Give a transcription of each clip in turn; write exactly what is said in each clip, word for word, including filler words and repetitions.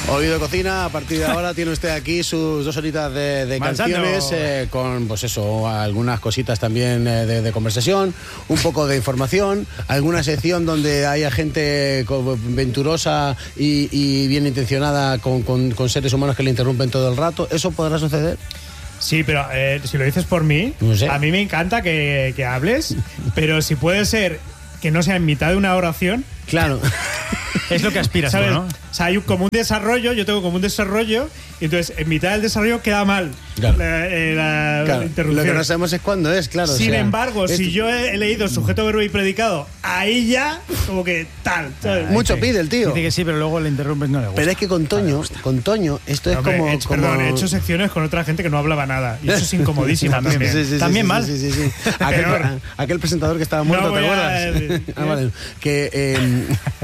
Oído Cocina, a partir de ahora tiene usted aquí sus dos horitas de, de canciones eh, con, pues eso, algunas cositas también eh, de, de conversación, un poco de información, alguna sección donde haya gente venturosa y, y bien intencionada con, con, con seres humanos que le interrumpen todo el rato. ¿Eso podrá suceder? Sí, pero eh, si lo dices por mí, no sé. A mí me encanta que, que hables, pero si puede ser que no sea en mitad de una oración. Claro. Es lo que aspiras, ¿sabes? ¿no? O sea, hay un, como un desarrollo, yo tengo como un desarrollo, y entonces en mitad del desarrollo queda mal claro. la, eh, la, claro. la interrupción. Lo que no sabemos es cuándo es, claro. Sin o sea, embargo, es... si yo he, he leído sujeto, verbo y predicado, ahí ya, como que tal. ¿sabes? Mucho sí. pide el tío. Dice que sí, pero luego le interrumpes, no le gusta. Pero es que con Toño, con Toño, esto es Hombre, como, he hecho, como... Perdón, he hecho secciones con otra gente que no hablaba nada. Y eso es incomodísimo también. también. Sí, sí, sí, También sí, mal. Sí, sí, sí, sí. Aquel, aquel presentador que estaba muerto, No ¿te voy acuerdas? a- Ah, vale. Que... Eh,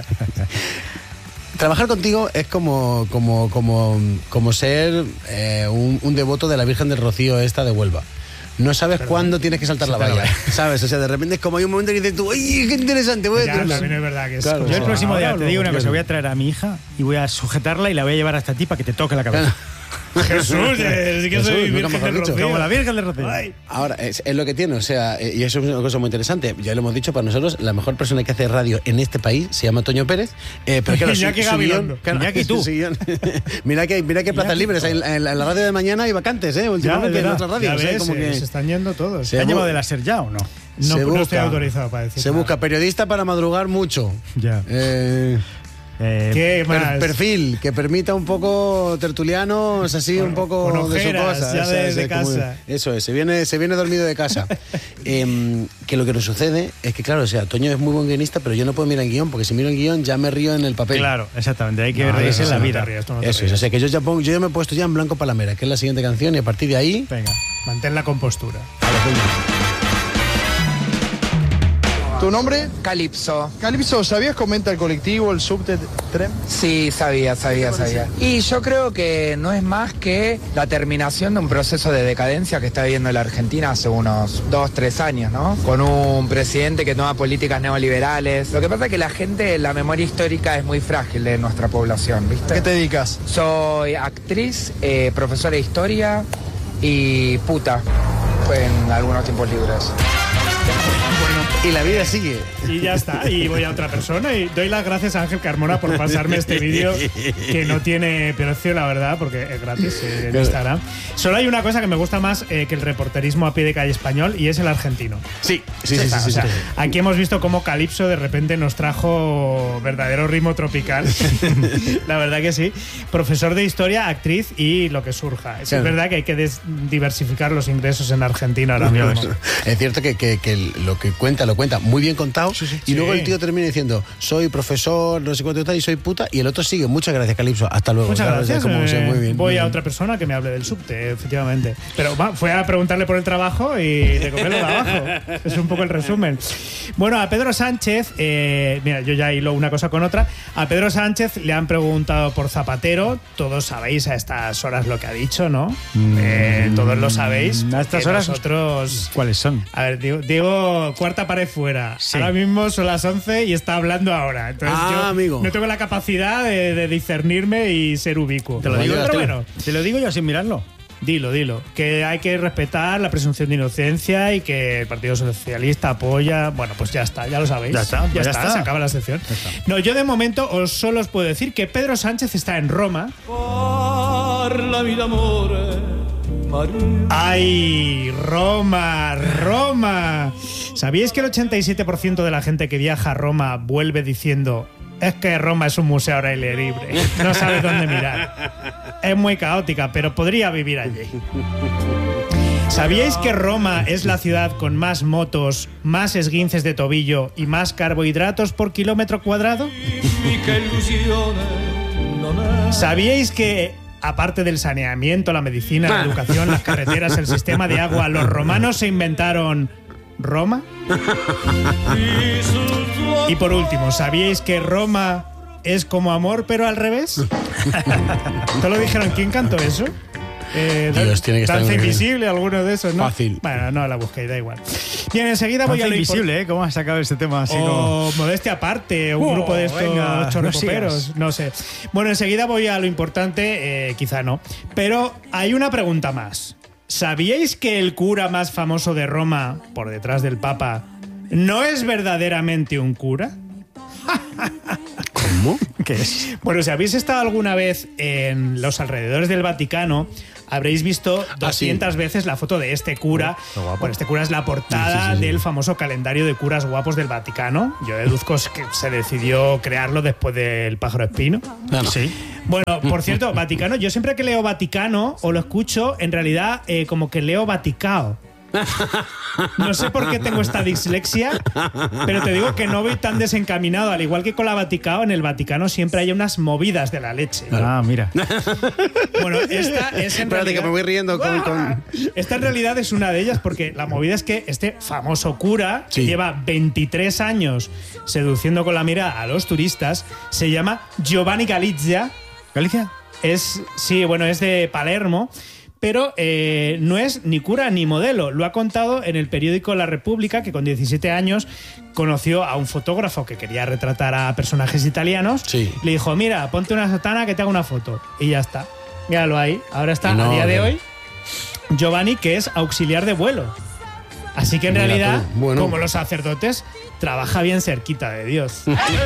trabajar contigo es como, como, como, como ser eh, un, un devoto de la Virgen del Rocío esta de Huelva. No sabes Perdón. cuándo tienes que saltar la valla, ¿sabes? O sea, de repente es como hay un momento que dices tú, ¡ay, qué interesante! Voy a Ya, hacer-". también es verdad que es Claro, como- Yo el próximo día ahora te digo una luego. cosa, voy a traer a mi hija y voy a sujetarla y la voy a llevar hasta ti para que te toque la cabeza. Jesús, eh, sí que Jesús, soy nunca Virgen mejor del dicho. Rocío. Como la Virgen de Rocío. Ay. Ahora, es, es lo que tiene, o sea, eh, y eso es una cosa muy interesante. Ya lo hemos dicho, para nosotros, la mejor persona que hace radio en este país se llama Toño Pérez. Eh, pero claro, su, Iñaki su Gabilondo. guión- claro, Iñaki, tú. su guión- mira que, mira que plazas libres. En, en la, en la radio de mañana hay vacantes, ¿eh? Últimamente en verdad. otras radios. Ya ¿eh? ves, Como eh, que se están yendo todos. Se ¿Te han bu- llevado de láser ya o no? No, se no busca, estoy autorizado para decir Se nada. busca periodista para madrugar mucho. Ya. Eh, Eh, ¿Qué per- más? perfil que permita un poco tertulianos, así Con- un poco con de su ojeras, cosa. ya o sea, de- es de como- casa. Eso es, se viene, se viene dormido de casa. Em, que lo que nos sucede es que, claro, o sea, Toño es muy buen guionista, pero yo no puedo mirar el guión, porque si miro el guión ya me río en el papel. Claro, exactamente. Hay que No, reírse en eso la no te vida. ríes, tú no te Eso es, ríes. o sea, que yo ya, pongo, yo ya me he puesto ya en blanco palamera, que es la siguiente canción, y a partir de ahí... Venga. Mantén la compostura. a la Toño. ¿Tu nombre? Calipso. Calipso, ¿sabías cómo entra el colectivo, el subte, tren? Sí, sabía, sabía, sabía. Y yo creo que no es más que la terminación de un proceso de decadencia que está viviendo la Argentina hace unos dos, tres años, ¿no? Con un presidente que toma políticas neoliberales. Lo que pasa es que la gente, la memoria histórica es muy frágil de nuestra población, ¿viste? ¿Qué te dedicas? Soy actriz, eh, profesora de historia y puta en algunos tiempos libres. Y la vida sigue. Y ya está, y voy a otra persona y doy las gracias a Ángel Carmona por pasarme este vídeo que no tiene precio, la verdad, porque es gratis eh, en Instagram. Solo hay una cosa que me gusta más eh, que el reporterismo a pie de calle español y es el argentino. Sí, sí, Ya sí, está, sí, o sea, sí. aquí hemos visto cómo Calipso de repente nos trajo verdadero ritmo tropical. La verdad que sí. Profesor de historia, actriz y lo que surja. Sí, Claro. es verdad que hay que des- diversificar los ingresos en Argentina ahora mismo. Es cierto que, que- que lo que cuenta lo cuenta muy bien contado y luego Sí. el tío termina diciendo soy profesor, no sé cuánto y tal, y soy puta, y el otro sigue. Muchas gracias, Calipso. Hasta luego. Muchas ¿sabes? gracias. Como, o sea, eh, muy bien, voy muy a bien. otra persona que me hable del subte, efectivamente. Pero va, fue a preguntarle por el trabajo y de comerlo de abajo. Es un poco el resumen. Bueno, a Pedro Sánchez, eh, mira, yo ya hilo una cosa con otra. A Pedro Sánchez le han preguntado por Zapatero. Todos sabéis a estas horas lo que ha dicho, ¿no? Eh, todos lo sabéis. A estas que horas- Nosotros. ¿Cuáles son? A ver, digo, digo, cuarta pared fuera. Sí. Ahora mismo son las once y está hablando ahora. Entonces Ah, yo amigo. no tengo la capacidad de, de discernirme y ser ubicuo. Te lo digo, pero te, bueno, te lo digo yo sin mirarlo. dilo, dilo. Que hay que respetar la presunción de inocencia y que el Partido Socialista apoya. Bueno, pues ya está, ya lo sabéis. Ya está, ya, ya está, está. se acaba la sección. No, yo de momento os solo os puedo decir que Pedro Sánchez está en Roma. ¡Ay, Roma, Roma! ¿Sabíais que el ochenta y siete por ciento de la gente que viaja a Roma vuelve diciendo es que Roma es un museo al aire libre, no sabes dónde mirar? Es muy caótica, pero podría vivir allí. ¿Sabíais que Roma es la ciudad con más motos, más esguinces de tobillo y más carbohidratos por kilómetro cuadrado? ¿Sabíais que, aparte del saneamiento, la medicina, la educación, las carreteras, el sistema de agua, los romanos se inventaron Roma? Y por último, ¿sabíais que Roma es como amor pero al revés? ¿Te lo dijeron? ¿Quién cantó eso? Eh, Dios, tiene que estar Danza muy bien. Invisible, alguno de esos, ¿no? Fácil. Bueno, no la busquéis, da igual. Bien, enseguida voy Danza a lo invisible, impor- ¿eh? ¿Cómo has sacado este tema así como...? O modestia aparte, un Oh, grupo de estos venga, chorrepoperos, no no sé. Bueno, enseguida voy a lo importante, eh, quizá no. Pero hay una pregunta más. ¿Sabíais que el cura más famoso de Roma, por detrás del Papa, no es verdaderamente un cura? ¿Cómo? ¿Qué es? Bueno, si habéis estado alguna vez en los alrededores del Vaticano, habréis visto doscientas veces la foto de este cura. qué guapo. Bueno, este cura es la portada Sí, sí, sí, sí. del famoso calendario de curas guapos del Vaticano. Yo deduzco que se decidió crearlo después del pájaro espino. No, no. Sí. Bueno, por cierto, Vaticano, yo siempre que leo Vaticano o lo escucho, en realidad eh, como que leo Vaticao. No sé por qué tengo esta dislexia, pero te digo que no voy tan desencaminado. Al igual que con la Vaticao, en el Vaticano siempre hay unas movidas de la leche. Ah, mira. Bueno, esta es en Espérate realidad... que me voy riendo con... con... Esta en realidad es una de ellas porque la movida es que este famoso cura, que Sí. lleva veintitrés años seduciendo con la mirada a los turistas, se llama Giovanni Galizia. ¿Galicia? Es, sí, bueno, es de Palermo, pero eh, no es ni cura ni modelo. Lo ha contado en el periódico La República, que con diecisiete años conoció a un fotógrafo que quería retratar a personajes italianos. Sí. Le dijo, mira, ponte una sotana que te haga una foto. Y ya está. Míralo ahí. Ahora está, Y no, a día de no. hoy, Giovanni, que es auxiliar de vuelo. Así que en Mira realidad, tú. Bueno. como los sacerdotes, trabaja bien cerquita de Dios.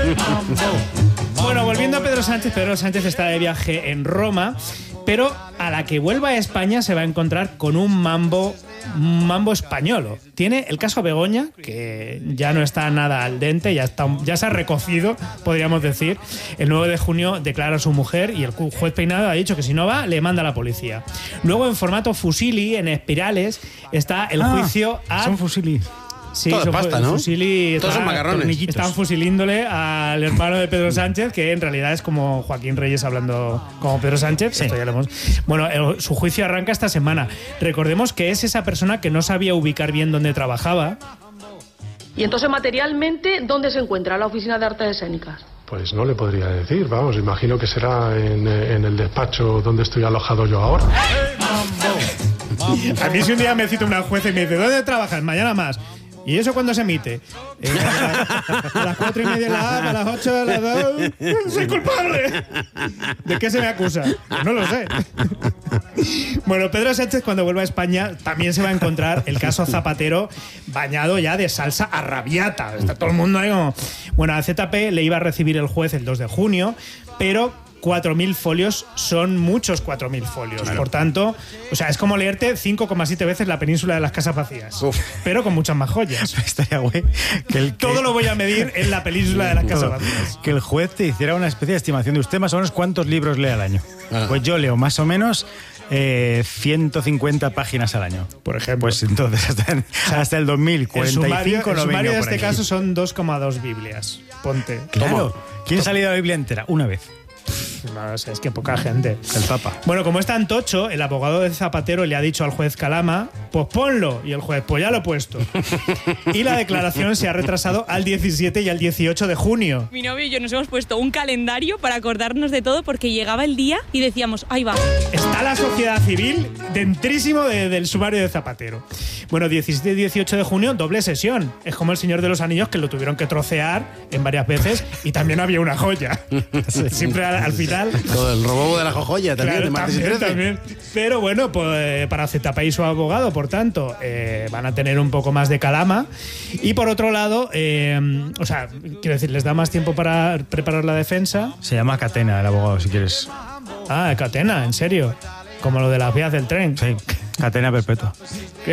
Bueno, volviendo a Pedro Sánchez, Pedro Sánchez está de viaje en Roma, pero a la que vuelva a España se va a encontrar con un mambo, un mambo españolo. Tiene el caso Begoña, que ya no está nada al dente, ya, está, ya se ha recocido, podríamos decir. El nueve de junio declara a su mujer y el juez Peinado ha dicho que si no va, le manda a la policía. Luego, en formato fusili, en espirales, está el Ah, juicio a... Son fusili. Sí, Todo es son pasta, fu- ¿no? Fusili, Todos son está- macarrones. torniquitos. Están fusilíndole al hermano de Pedro Sánchez, que en realidad es como Joaquín Reyes hablando como Pedro Sánchez. Sí. Esto ya lo hemos. Bueno, el- su juicio arranca esta semana. Recordemos que es esa persona que no sabía ubicar bien dónde trabajaba. Y entonces, materialmente, ¿dónde se encuentra la Oficina de Artes Escénicas? Pues no le podría decir, vamos, imagino que será en, en el despacho donde estoy alojado yo ahora. A mí si un día me cita una jueza y me dice, ¿dónde trabajas? Mañana más. ¿Y eso cuándo se emite? Eh, a, las cuatro y media de la A, a las ocho de la dos. ¡Soy culpable! ¿De qué se me acusa? Pues no lo sé. Bueno, Pedro Sánchez, cuando vuelva a España, también se va a encontrar el caso Zapatero bañado ya de salsa arrabiata. Está todo el mundo ahí como... Bueno, a Z P le iba a recibir el juez el dos de junio, pero cuatro mil folios son muchos cuatro mil folios. Claro. Por tanto, o sea, es como leerte cinco coma siete veces La Península de las Casas Vacías, Uf. pero con muchas más joyas. Estaría güey. Que el, que- Todo lo voy a medir en La Península de las Casas todo. Vacías. Que el juez te hiciera una especie de estimación de usted más o menos cuántos libros lee al año. Ah. Pues yo leo más o menos eh, ciento cincuenta páginas al año. Por ejemplo. Pues entonces hasta, en- hasta el dos mil El cuarenta y sumario, cinco el no sumario venga de por este ahí. caso son dos coma dos Biblias. Ponte. Claro. ¿Quién se ha leído la Biblia entera? Una vez. No sé, es que poca gente. El Papa. Bueno, como es tan tocho, el abogado de Zapatero le ha dicho al juez Calama, pues ponlo. Y el juez, pues ya lo he puesto. Y la declaración se ha retrasado al diecisiete y al dieciocho de junio. Mi novio y yo nos hemos puesto un calendario para acordarnos de todo porque llegaba el día y decíamos, ahí va. Está la sociedad civil dentrísimo de- del sumario de Zapatero. Bueno, diecisiete y dieciocho de junio, doble sesión. Es como el Señor de los Anillos, que lo tuvieron que trocear en varias veces y también había una joya. Siempre al, al final... Todo el robo de la jojoya también, Claro, de martes y también, trece. también. Pero bueno, pues para Z P y su abogado, por tanto, eh, van a tener un poco más de calama. Y por otro lado, eh, o sea, quiero decir, les da más tiempo para preparar la defensa. Se llama Catena, el abogado, si quieres. Ah, catena, en serio. Como lo de las vías del tren. Sí, Catena perpetua. ¿Qué?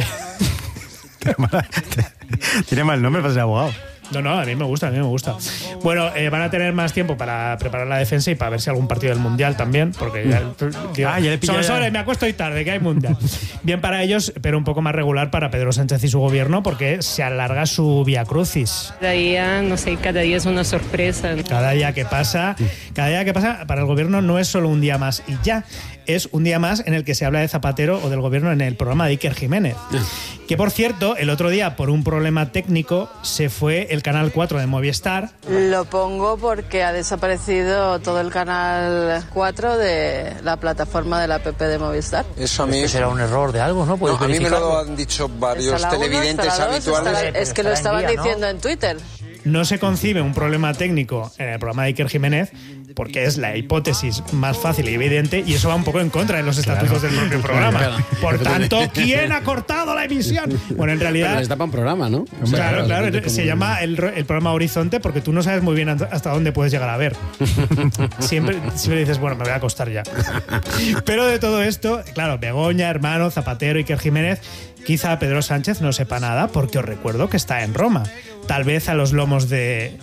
Tiene mal, tiene mal nombre para ser abogado. No, no, a mí me gusta, a mí me gusta. Bueno, eh, van a tener más tiempo para preparar la defensa y para ver si algún partido del Mundial también, porque ya, digo, Ah, ya le pilla sobre, ya. sobre, me acuesto hoy tarde, que hay Mundial. Bien para ellos, pero un poco más regular para Pedro Sánchez y su gobierno, porque se alarga su vía crucis. Cada día, no sé, cada día es una sorpresa. Cada día que pasa, cada día que pasa para el gobierno no es solo un día más y ya, es un día más en el que se habla de Zapatero o del gobierno en el programa de Iker Jiménez. Que por cierto, el otro día por un problema técnico se fue el canal cuatro de Movistar. La Lo pongo porque ha desaparecido todo el canal cuatro de la plataforma de la app de Movistar. Eso a mí... Es que será un error de algo, ¿no? No, a mí me lo han dicho varios Está la uno, televidentes está la dos, habituales. está la- Es que lo estaban diciendo en Twitter. No se concibe un problema técnico en el programa de Iker Jiménez porque es la hipótesis más fácil y evidente y eso va un poco en contra de los estatutos del propio programa. Claro. Por tanto, ¿quién ha cortado la emisión? Bueno, en realidad... Pero les tapa un programa, ¿no? O sea, Claro, claro, como- se llama el, el programa Horizonte porque tú no sabes muy bien hasta dónde puedes llegar a ver. Siempre, siempre dices, bueno, me voy a acostar ya. Pero de todo esto, claro, Begoña, Hermano, Zapatero, Iker Jiménez, quizá Pedro Sánchez no sepa nada porque os recuerdo que está en Roma. Tal vez a los lomos de...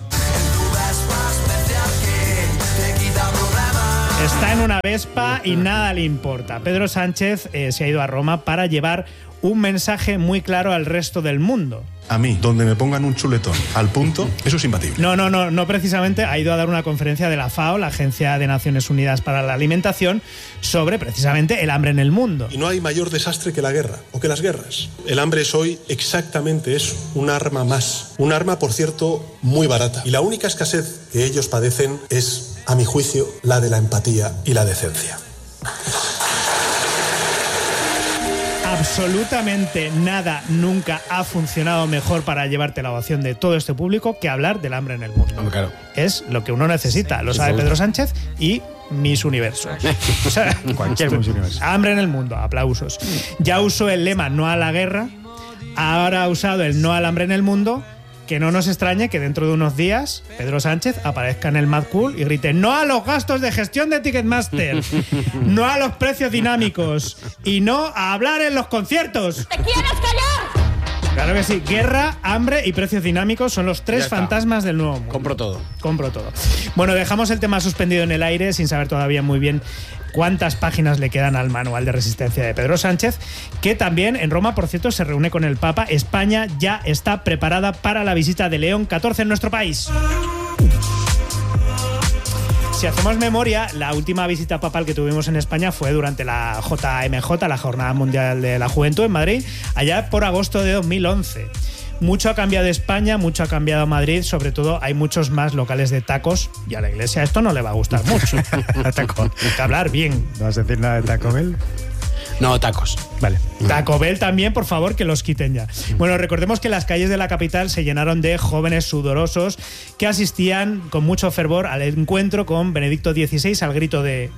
Está en una Vespa y nada le importa. Pedro Sánchez eh, se ha ido a Roma para llevar un mensaje muy claro al resto del mundo. A mí, donde me pongan un chuletón al punto, eso es imbatible. No, no, no, no precisamente. Ha ido a dar una conferencia de la FAO, la Agencia de Naciones Unidas para la Alimentación, sobre precisamente el hambre en el mundo. Y no hay mayor desastre que la guerra, o que las guerras. El hambre es hoy exactamente eso, un arma más. Un arma, por cierto, muy barata. Y la única escasez que ellos padecen es, a mi juicio, la de la empatía y la decencia. Absolutamente nada nunca ha funcionado mejor para llevarte la ovación de todo este público que hablar del hambre en el mundo. Claro. Es lo que uno necesita, lo sabe Pedro Sánchez y Miss Universo. O sea, Cualquier Miss Universo. Hambre en el mundo, aplausos. Ya usó el lema no a la guerra, ahora ha usado el no al hambre en el mundo. Que no nos extrañe que dentro de unos días Pedro Sánchez aparezca en el Mad Cool y grite no a los gastos de gestión de Ticketmaster, no a los precios dinámicos y no a hablar en los conciertos. ¿Te quieres callar? Claro que sí. Guerra, hambre y precios dinámicos son los tres fantasmas del nuevo mundo. Compro todo. Compro todo. Bueno, dejamos el tema suspendido en el aire sin saber todavía muy bien cuántas páginas le quedan al manual de resistencia de Pedro Sánchez, que también en Roma, por cierto, se reúne con el Papa. España ya está preparada para la visita de León catorce en nuestro país. Si hacemos memoria, la última visita papal que tuvimos en España fue durante la J M J, la Jornada Mundial de la Juventud en Madrid, allá por agosto de dos mil once. Mucho ha cambiado España, mucho ha cambiado Madrid, sobre todo hay muchos más locales de tacos y a la Iglesia esto no le va a gustar mucho. Taco. Hay que hablar bien. ¿No vas a decir nada de Taco Bell? No, tacos. Vale. Taco Bell también, por favor, que los quiten ya. Bueno, recordemos que las calles de la capital se llenaron de jóvenes sudorosos que asistían con mucho fervor al encuentro con Benedicto dieciséis al grito de...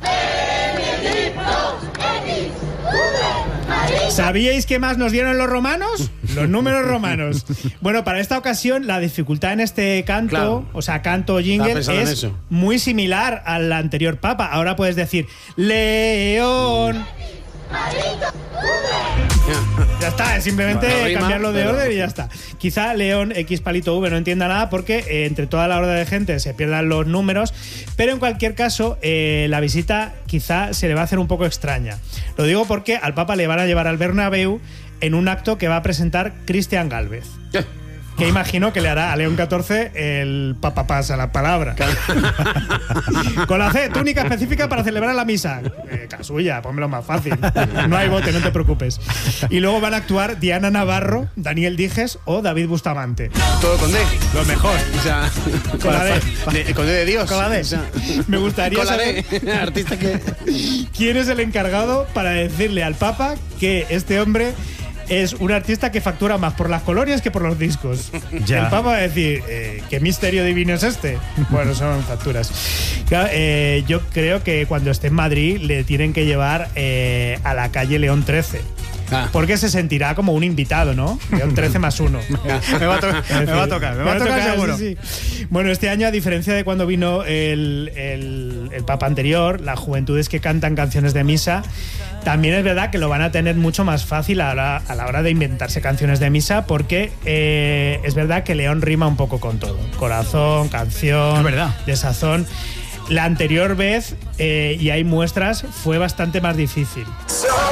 ¿Sabíais qué más nos dieron los romanos? Los números romanos. Bueno, para esta ocasión la dificultad en este canto, Claro. o sea, canto jingle, Estaba pensando en es eso. muy similar al anterior papa. Ahora puedes decir León. Ya está, es simplemente Bueno, rima, cambiarlo de pero- orden y ya está. Quizá León X palito V no entienda nada porque eh, entre toda la horda de gente se pierdan los números, pero en cualquier caso eh, la visita quizá se le va a hacer un poco extraña. Lo digo porque al Papa le van a llevar al Bernabéu en un acto que va a presentar Cristian Gálvez. Que imagino que le hará a León catorce el Papa pasa la palabra. Con la C, túnica específica para celebrar la misa. Eh, casulla, pónmelo más fácil. No hay bote, no te preocupes. Y luego van a actuar Diana Navarro, Daniel Dijes o David Bustamante. Todo con D. Lo mejor. O sea, Con la D. de- con D de Dios. Con la D. O sea, Me gustaría con la saber D. Artista que... quién es el encargado para decirle al Papa que este hombre es un artista que factura más por las colonias que por los discos. Ya. El Papa va a decir, eh, ¿qué misterio divino es este? Bueno, son facturas. Claro, eh, yo creo que cuando esté en Madrid le tienen que llevar eh, a la calle León trece. Ah. Porque se sentirá como un invitado, ¿no? León trece más uno. Me va a, to- me va a tocar, me va a tocar seguro. sí, sí. Bueno, este año, a diferencia de cuando vino el, el, el Papa anterior, las juventudes que cantan canciones de misa, también es verdad que lo van a tener mucho más fácil a la, a la hora de inventarse canciones de misa, porque eh, es verdad que León rima un poco con todo. Corazón, canción, Es verdad. desazón. La anterior vez, eh, y hay muestras, fue bastante más difícil.